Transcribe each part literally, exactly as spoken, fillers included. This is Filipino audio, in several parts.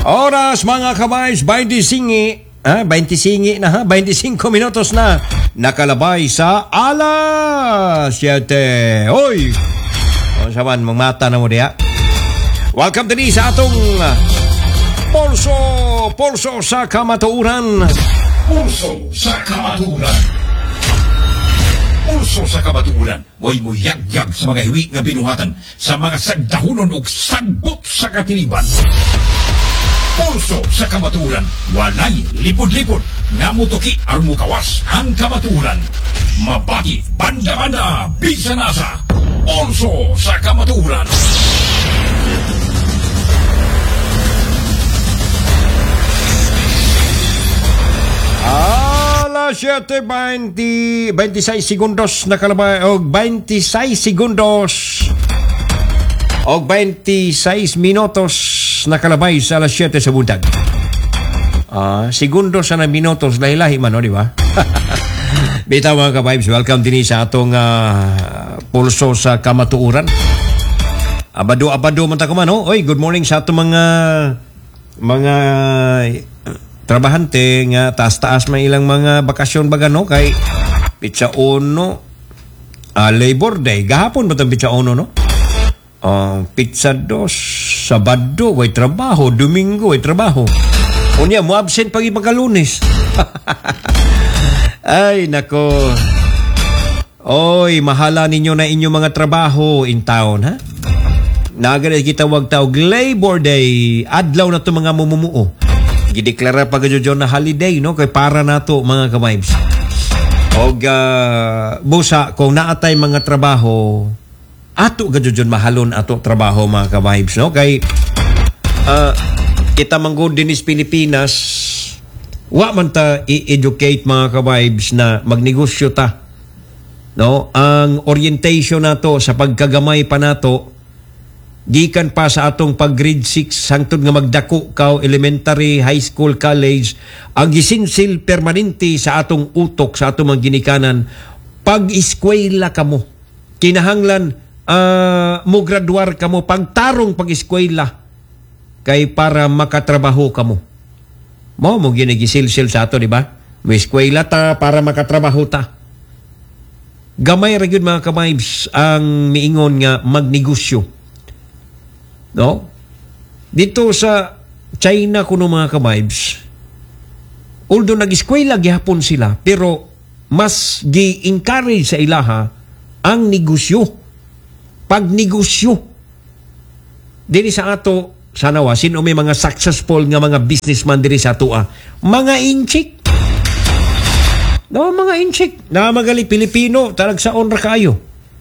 Oras mga kabays, twenty-five, ah, twenty-five na ha, twenty-five minutos na nakalabay sa alas siyete. Hoy! O saman, mangmata na mo diya. Welcome din sa atong Pulso, Pulso sa Kamatuuran. Pulso sa Kamatuuran. Pulso sa Kamatuuran. Way mo yagyag sa mga hiwi nga binuhatan sa mga sagdahunon o sagbot sa katiliban. Pulso sa Kamatuuran. Walay lipod-lipod nga mutuki ang mukawas ang kamatuuran. Mabati, banda-banda, bisa-nasa. Pulso sa Kamatuuran. Alas siyete, twenty, twenty-six segundos nakalabay o twenty-six segundos o twenty-six minutos nakalabay sa alas siyete sa buntag. Ah, segundo sa na minutos lahi-lahi man, no, di ba? Bitaw mga ka-vibes, welcome din sa atong uh, Pulso sa Kamatuuran. Abado-abado man ta ko man, no? Oy, good morning sa atong mga mga uh, trabahante nga taas-taas man ilang mga bakasyon baga, no? Kay Pitsa Uno, uh, Labor Day. Gahapon ba itong Pitsa Uno, no? Uh, Pitsa Dos, Sabado, way trabaho. Domingo, way trabaho. Unya, mo absent pag ipagkalunes. Ay, nako. Oy, mahala ninyo na inyong mga trabaho in town, ha? Nagana kita wag tawag Labor Day. Adlaw na to mga mumumuo. Gideklara pa gadyo na holiday, no? Kay para na to mga ka-vibes. Og uh, busa, kung naatay mga trabaho, ato gadyo mahalon ato trabaho mga ka-vibes, no? Kay uh, kita manggod din is Pilipinas, wa man ta i-educate mga ka-vibes na magnegosyo ta, no? Ang orientation nato sa pagkagamay pa nato gikan pa sa atong pag grade six hangtod nga magdako ka elementary, high school, college, ang gisinsil permanente sa atong utok, sa atong mga ginikanan, pag-eskwela kamo. Kinahanglan uh, mo graduar kamo, pagtarong pag-eskwela kay para makatrabaho kamo. Mo mo ginigisilsil sa ato, di ba? Mo eskwela ta para makatrabaho ta. Gamay ra gyud mga ka-vibes ang miingon nga magnegosyo. No? Dito sa China kuno mga ka-vibes, although nag-eskwela gihapon sila, pero mas gi-encourage sa ilaha ang negosyo. Pagnegosyo. Dili sa ato, sana wa, sino may mga successful nga mga businessman diri sa ato, ah, mga inchik. No, mga inchik. Na magali Pilipino, talag sa honra kayo.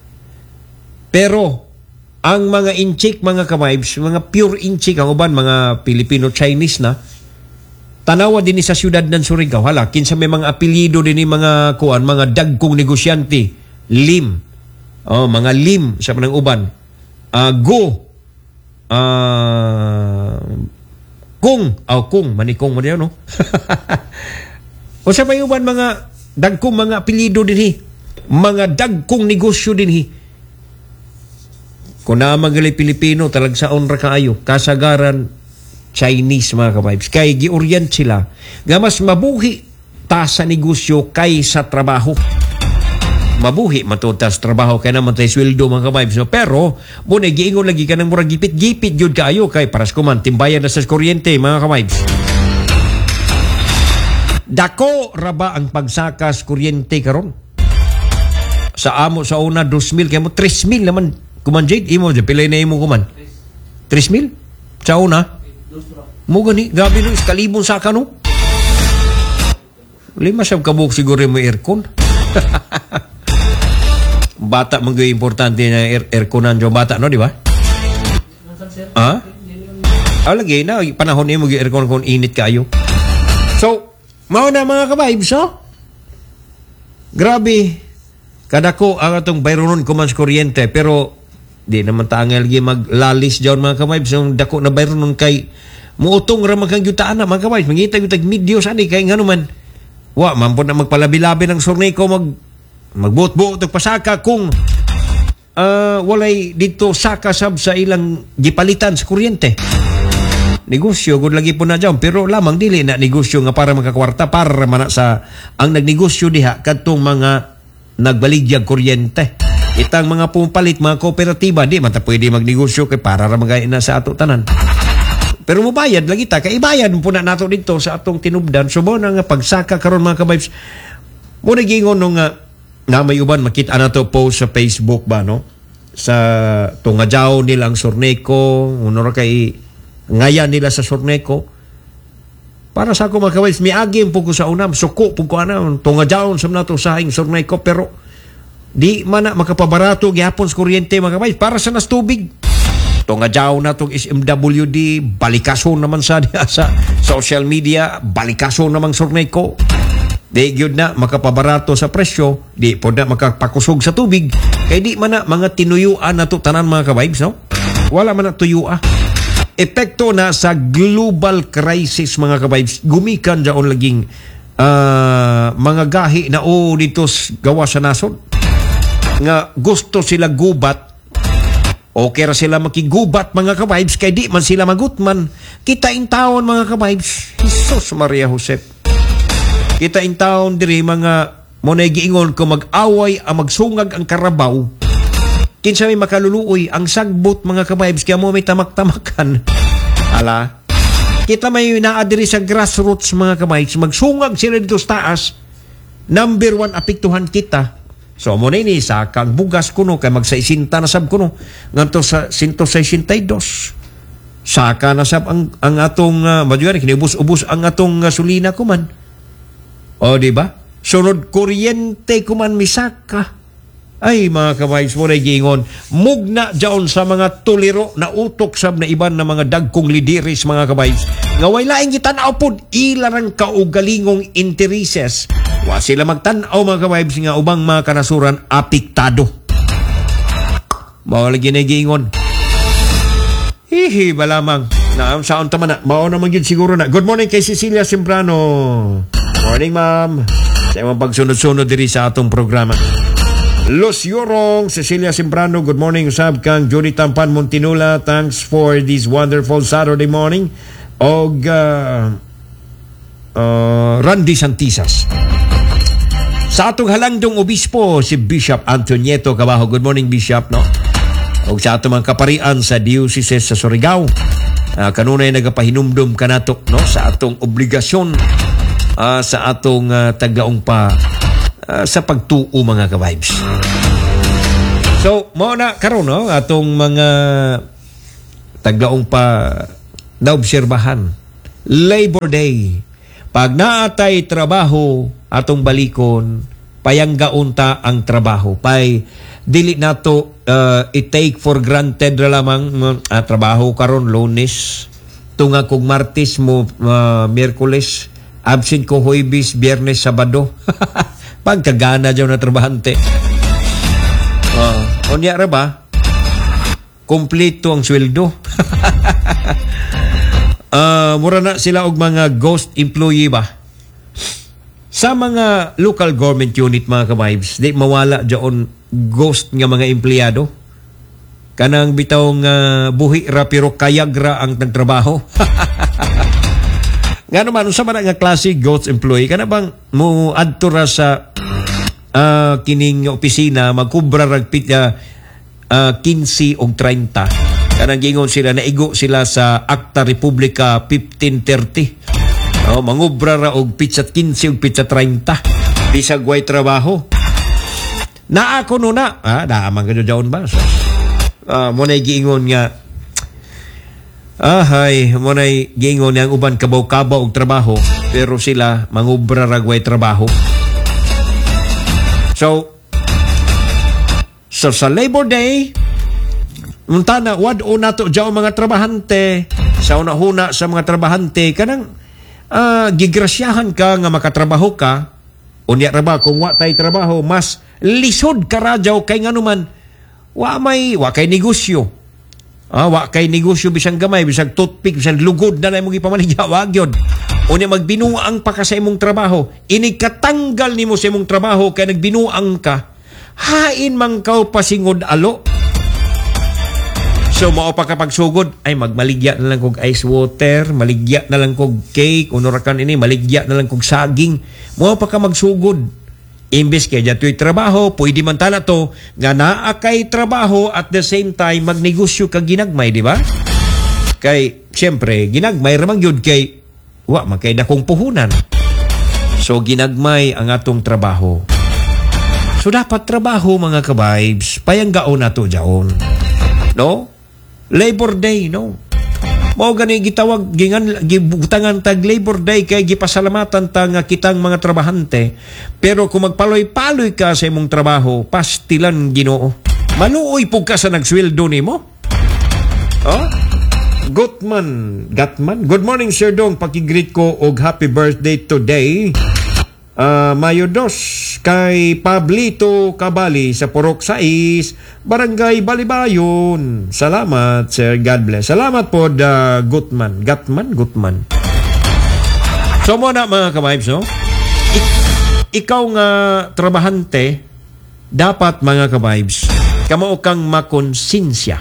Pero ang mga inchik, mga ka-vibes, mga pure inchik, ang uban, mga Filipino-Chinese na, tanawa din sa syudad ng Surigao. Hala, kinsa may mga apelido din ni mga kuan, mga dagkong negosyante. Lim. Oh, mga lim sa manang uban. Uh, go. Uh, kung. Oh, kung. Manikong mo diyan, no? O sa may uban, mga dagkong mga apelido din hi. Mga dagkong negosyo din hi. Kung namagali Pilipino, talag sa honra kaayo, kasagaran Chinese mga ka-vibes. Kay giorient sila, nga mas mabuhi ta sa negosyo kay sa trabaho. Mabuhi matutas trabaho kay naman tayo sweldo mga ka-vibes. No? Pero, muna, giingon lagi ka ng murag gipit-gipit yun kaayo kay paras kuman, timbayan na sa kuryente mga ka-vibes. Dako raba ang pagsakas kuryente karon. Sa amo sa una, two mil, kaya mo three mil naman. Kuman Jade, imo dyan, pilay na imo kuman. three mil? Sa una? Mo gani, grabe no, iskalibong saka no? Lima siyang kabuk siguro mo aircon. Bata mga importante na air airconan dyan bata, no, di ba? Ha? Ah, lagi na, panahon niya mga aircon kung init kayo. So, mauna mga ka-vibes, no? Grabe. Kada ko ang atong bayronon kuman sa kuryente, pero di naman taangal lagi maglalis dyan mga ka-vibes. Yung dako na bayronon kay muutong ramang kang yutaan na mga ka-vibes. Mangita yung tag-midyo sani kay nga naman. Wa, mampun na magpalabi-labi ng surnay ko mag magbuot-buot o pasaka kung uh, walay dito saka sab sa ilang gipalitan sa kuryente. negosyo gud lagi po na dyan, pero lamang dili na negosyo nga para makakwarta, para man na sa ang nagnegosyo diha kadtong mga nagbaligyag kuryente. Itang mga pumpalit, mga kooperatiba, di man ta pwede magnegosyo kay para ra magay na sa ato tanan. Pero mubayad lagi ta, kay ibayad po na nato dito sa atong tinubdan. So mo na nga pagsaka karon mga kabibs, mo nagingon nung nga na may uban makita na to post sa Facebook ba, no? Sa tungadyaw nila ang Sorneco, unor kay ngayan nila sa Sorneco. Para sa ako mga kabibs, miagim po ko sa unam, suko po ko ana, tungadyaw sa nato sahing Sorneco, pero di man na makapabarato gyapon sa kuryente mga kabibs para sa nas tubig. Tungadyaw na itong S M W D, balikason naman sa, sa social media, balikason naman Sorneco. Di yun na makapabarato sa presyo, di po na makapakusog sa tubig. Kaya di man na mga tinuyuan na to tanan mga kabibs, no? Wala man na tuyua. Epekto na sa global crisis mga kabibs, gumikan dyan laging uh, mga gahi na o dito gawa sa nasod. Nga gusto sila gubat, okay ra sila makigubat mga kabibs, kay di man sila magutman. Kita in taon mga kabibs, Jesus Maria Josep. Kita in taon diri mga mo na giingon ko mag-away ang magsungag ang karabaw. Kinsa may makaluluoy ang sagbot mga kabibs, kaya mo may tamak-tamakan. Ala, kita may naa diri sa grassroots mga kabibs, magsungag sila dito sa taas. Number one, apektuhan kita. So mo na ini sa kang bugas kuno kay magsaisinta na sab kuno nganto sa one hundred sixty-two. Saka na sab ang ang atong uh, madugay kinubus-ubos ang atong uh, sulina kuman. O di ba? Sunod kuryente kuman misaka. Ay mga kabibs mo na giingon, mugna jaon sa mga tuliro na utok sab na iban na mga dagkong lidiris mga kabibs. Nga way laing gitanaw pod ilarang kaugalingong intereses. Wa sila magtanaw mga kabibs nga ubang mga kanasuran apektado. Mao lagi na giingon. Hihi balamang. Naam saon ta man na. Mao naman gyud siguro na. Good morning kay Cecilia Sembrano. Morning ma'am. Sa imong pagsunod-sunod diri sa atong programa. Los Yorong, Cecilia Sembrano, good morning. Usab kang Judy Tampan Montinula, thanks for this wonderful Saturday morning. Og uh, uh, Randy Santisas. Sa atong halangdong obispo, si Bishop Antonieto Cabajo. Good morning, Bishop, no? Og sa atong mga kaparian sa Diocese sa Surigao. Uh, kanunay nagapahinumdum kanato, no? Sa atong obligasyon, uh, sa atong uh, tagaong pa Uh, sa pagtuo mga ka-vibes. So, mo na karon no atong mga tagaong pa naobserbahan. Labor Day. Pag naatay trabaho atong balikon, payanggaon ta ang trabaho. Pay dili nato uh, i-take for granted ra lamang uh, trabaho karon Lunes, tunga kog Martes mo uh, Miyerkules, absent ko Huwebes, Biyernes, Sabado. Pagkagana dyan na trabahante. Uh, Onya ra ba? Kompleto ang sweldo. uh, mura na sila og mga ghost employee ba? Sa mga local government unit mga ka-vibes, di mawala dyan ghost nga mga empleyado. Kanang bitawng uh, buhi ra pero kayag ra ang nagtrabaho. Nga naman, sa mga nga klase ghost employee, kana bang mo adto ra sa uh, kining opisina, magkubra rag pitya uh, fifteen o thirty. Kanang gingon sila, naigo sila sa Acta Republica fifteen thirty. Oh, mangubra ra og pitsa fifteen o pitsa thirty. Bisag way trabaho. Naa ko no na. Ah, naamang ka dyan ba? So, uh, mo na giingon nga, ahay, mo na'y gingon niyang uban kabaw-kabaw og trabaho, pero sila mangubra ragway trabaho. So, so sa Labor Day, munta na, wad-o na to dyan mga trabahante, sa una-huna sa mga trabahante, kanang uh, gigrasyahan ka nga makatrabaho ka, unya ra ba, kung wa tay trabaho, mas lisod ka radyaw kay nga naman, wa may, wa kay negosyo. Ah, wa kay negosyo bisang gamay, bisang toothpick, bisang lugod na lang mong ipamaligya, wag yun. O niya magbinuang pa ka sa imong trabaho, inikatanggal ni mo sa imong trabaho kaya nagbinuang ka, hain mang kaw pasingod alo. So, mao pa kapag sugod, ay magmaligya na lang kog ice water, maligya na lang kog cake, unurakan ini, maligya na lang kog saging. Mao pa ka magsugod. Imbes kay dato'y trabaho, pwede man tala to, nga naa kay trabaho at the same time, magnegosyo ka ginagmay, di ba? Kay, siyempre, ginagmay ramang yun kay, wa, makay na kong puhunan. So, ginagmay ang atong trabaho. So, dapat trabaho, mga ka-vibes, payanggaon na to dyaon. No? Labor Day, no? Mao gani gitawag gingan gibutangan tag Labor Day kay gipasalamatan ta nga kitang mga trabahante. Pero kung magpaloy-paloy ka sa imong trabaho, pastilan Ginoo. Maluoy pug ka sa nagsweldo nimo. Oh? Gutman, Gatman. Good morning, Sir Dong. Pakigreet ko og happy birthday today. Uh, Mayo dos kay Pablito Cabali sa Purok sais, Barangay Balibayon. Salamat, Sir. God bless. Salamat po, uh, Gutman. Gatman? Gutman. So mo na mga ka-vibes, no? Ik- ikaw nga trabahante, dapat mga ka-vibes, kamao kang makonsensya.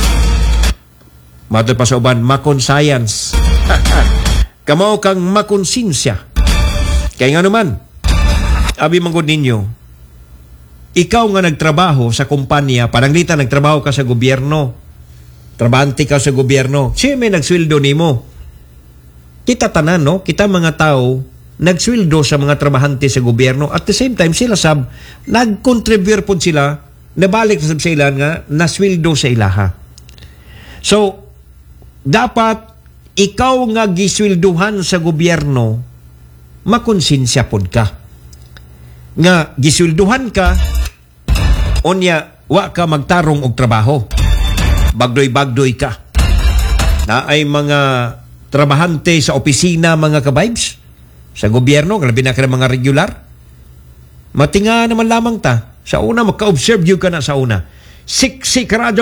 Matod pa sa uban, makonscience. Kamao kang makonsensya. Kaya nga naman, abi manggod ninyo, ikaw nga nagtrabaho sa kumpanya, pananglita nagtrabaho ka sa gobyerno, trabahante ka sa gobyerno, siya may nagsweldo nimo. Kita tanan, no? Kita mga tao, nagsweldo sa mga trabahante sa gobyerno, at the same time, sila sab, nag-contribute po sila, nabalik sa sila nga, nasweldo sa ilaha. So, dapat, ikaw nga giswelduhan sa gobyerno, makonsensya pod ka. Nga, giswelduhan ka, onya, wa ka magtarong og trabaho. Bagdoy-bagdoy ka. Na ay mga trabahante sa opisina, mga ka-vibes, sa gobyerno, grabe na ka ng mga regular. Matinga naman lamang ta. Sa una, magka-observe yun ka na sa una. Siksik radyo